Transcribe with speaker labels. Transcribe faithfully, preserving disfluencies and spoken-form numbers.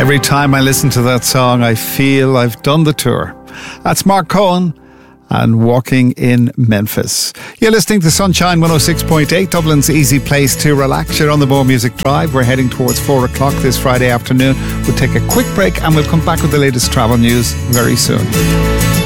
Speaker 1: Every time I listen to that song, I feel I've done the tour. That's Mark Cohen and Walking in Memphis. You're listening to Sunshine one oh six point eight, Dublin's easy place to relax. You're on the More Music Drive. We're heading towards four o'clock this Friday afternoon. We'll take a quick break and we'll come back with the latest travel news very soon.